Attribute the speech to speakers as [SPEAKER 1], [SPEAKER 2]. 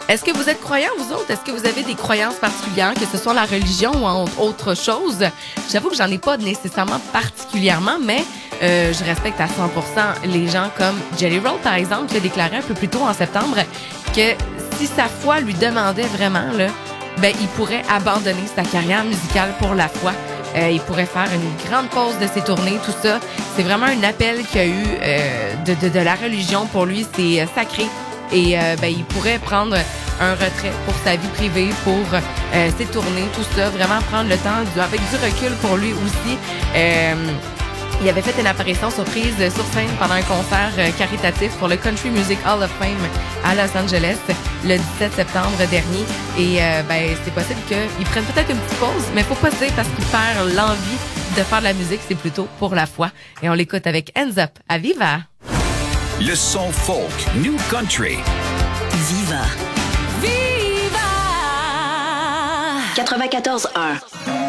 [SPEAKER 1] Est-ce que vous êtes croyants, vous autres? Est-ce que vous avez des croyances particulières, que ce soit la religion ou en autre chose? J'avoue que j'en ai pas nécessairement particulièrement, mais je respecte à 100% les gens comme Jelly Roll, par exemple, qui a déclaré un peu plus tôt en septembre que si sa foi lui demandait vraiment, là, ben, il pourrait abandonner sa carrière musicale pour la foi. Il pourrait faire une grande pause de ses tournées, tout ça. C'est vraiment un appel qu'il y a eu de la religion. Pour lui, c'est sacré. Et ben, il pourrait prendre un retrait pour sa vie privée, pour ses tournées, tout ça. Vraiment prendre le temps avec du recul pour lui aussi. Il avait fait une apparition surprise sur scène pendant un concert caritatif pour le Country Music Hall of Fame à Los Angeles le 17 septembre dernier. Et ben, c'est possible qu'il prenne peut-être une petite pause, mais faut pas se dire parce qu'il perd l'envie de faire de la musique, c'est plutôt pour la foi. Et on l'écoute avec Hands Up à Viva.
[SPEAKER 2] Le son folk, New Country.
[SPEAKER 3] Viva. Viva. 94.1.